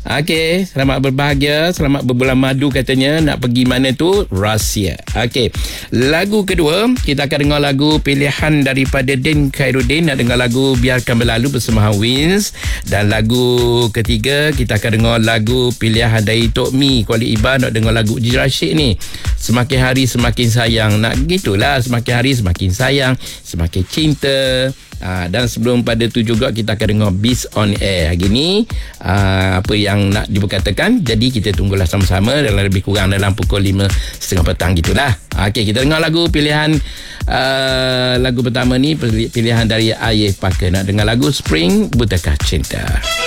Okey, selamat berbahagia, selamat berbulan madu katanya. Nak pergi mana tu? Rahsia. Okey. Lagu kedua, kita akan dengar lagu pilihan daripada Din Khairuddin. Nak dengar lagu Biarkan Berlalu bersama Wins. Dan lagu ketiga, kita akan dengar lagu pilihan dari Tok Mi Kuala Iban. Nak dengar lagu Uji Rashid ni. Semakin hari semakin sayang. Nak gitulah, semakin hari semakin sayang, semakin cinta. Dan sebelum pada tu juga kita akan dengar Beast on Air hari ni, apa yang nak diberkatakan. Jadi kita tunggulah sama-sama dalam lebih kurang dalam pukul 5.30 petang gitulah. Okey, kita dengar lagu pilihan lagu pertama ni pilihan dari Ayah Parker. Nak dengar lagu Spring Butakah Cinta.